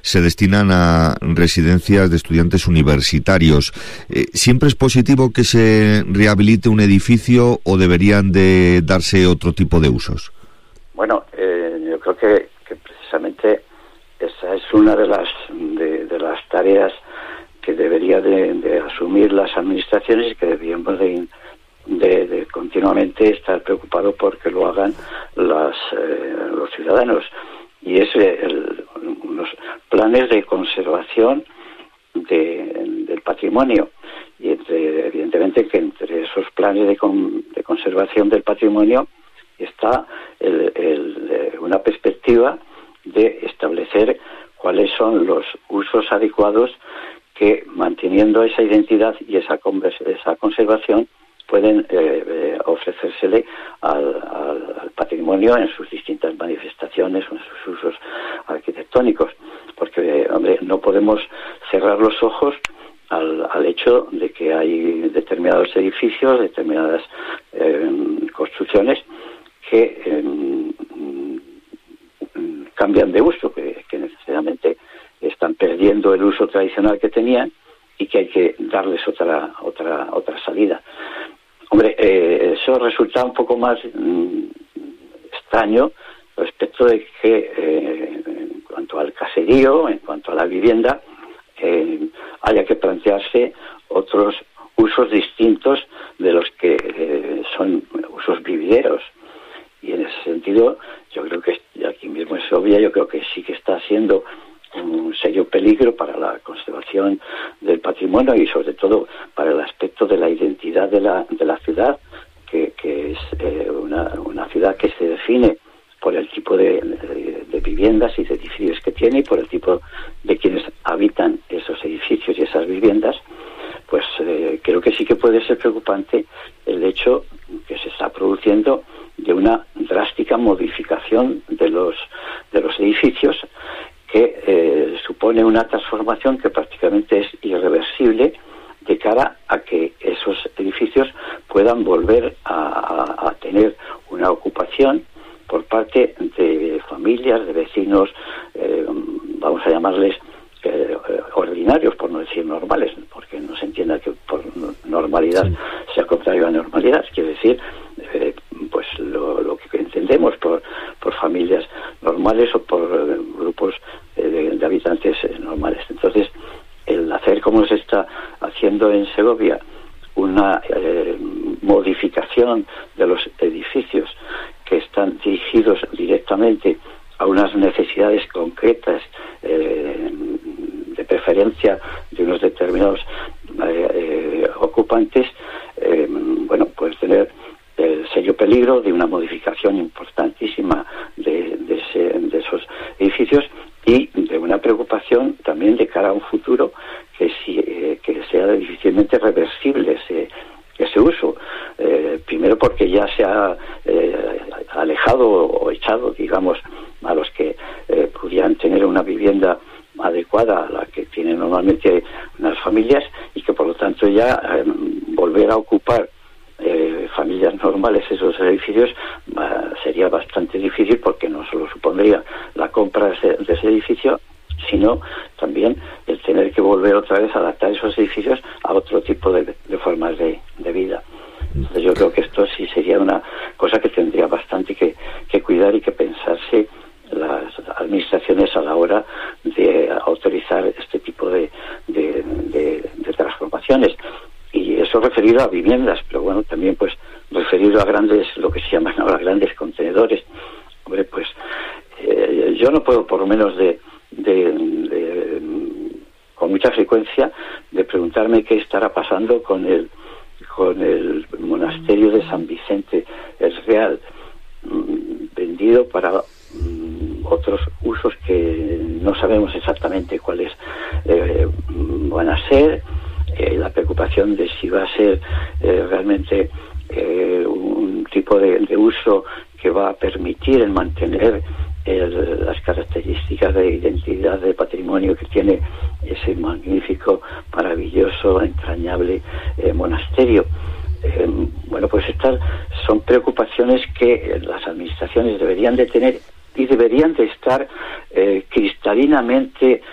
se destinan a residencias de estudiantes universitarios. ¿Siempre es positivo que se rehabilite un edificio o deberían de darse otro tipo de usos? Bueno, yo creo que precisamente esa es una de las tareas que debería de asumir las administraciones y que deberíamos de continuamente estar preocupados porque lo hagan los ciudadanos, y es unos planes de conservación del patrimonio, y evidentemente que entre esos planes de conservación del patrimonio está una perspectiva de establecer cuáles son los usos adecuados que, manteniendo esa identidad y esa conservación, pueden ofrecérsele al patrimonio en sus distintas manifestaciones, en sus usos arquitectónicos. Porque, hombre, no podemos cerrar los ojos al hecho de que hay determinados edificios, determinadas construcciones que cambian de uso, que necesariamente están perdiendo el uso tradicional que tenían y que hay que darles otra salida. Hombre, eso resulta un poco más extraño respecto de que en cuanto al caserío, en cuanto a la vivienda, haya que plantearse otros usos distintos de los que son usos vivideros. Y en ese sentido, yo creo que aquí mismo es obvia, yo creo que sí que está siendo un serio peligro para la conservación del patrimonio y sobre todo para el aspecto de la identidad de la ciudad, que es una ciudad que se define por el tipo de viviendas y de edificios que tiene y por el tipo de quienes habitan esos edificios y esas viviendas. Pues creo que sí que puede ser preocupante el hecho que se está produciendo de una drástica modificación de los edificios, que supone una transformación que prácticamente es irreversible de cara a que esos edificios puedan volver a tener una ocupación por parte de familias, de vecinos, vamos a llamarles ordinarios, por no decir normales, porque no se entienda que por normalidad sea contrario a normalidad, quiere decir pues lo que entendemos por familias normales o por grupos de habitantes normales. Entonces, el hacer como se está haciendo en Segovia una modificación de los edificios que están dirigidos directamente a unas necesidades concretas, de preferencia de unos determinados ocupantes, bueno, puede tener el serio peligro de una modificación importantísima de esos edificios y de una preocupación también de cara a un futuro que sea difícilmente reversible ese uso. Primero porque ya se ha alejado o echado, digamos, a los que pudieran tener una vivienda adecuada a la que tienen normalmente unas familias, y que por lo tanto ya volver a ocupar familias normales esos edificios sería bastante difícil, porque no solo supondría la compra de ese edificio, sino también el tener que volver otra vez a adaptar esos edificios a otro tipo de formas de vida. Entonces yo creo que esto sí sería una cosa que tendría bastante que cuidar y que pensarse las administraciones a la hora de autorizar este tipo de transformaciones. Y eso referido a viviendas, pero bueno, también pues referido a lo que se llaman ahora grandes contenedores. Hombre, pues yo no puedo, por lo menos con mucha frecuencia, de preguntarme qué estará pasando con el monasterio de San Vicente el Real, vendido para otros usos que no sabemos exactamente cuáles van a ser. La preocupación de si va a ser realmente un tipo de uso que va a permitir el mantener las características de identidad de patrimonio que tiene ese magnífico, maravilloso, entrañable monasterio. Bueno, pues estas son preocupaciones que las administraciones deberían de tener y deberían de estar cristalinamente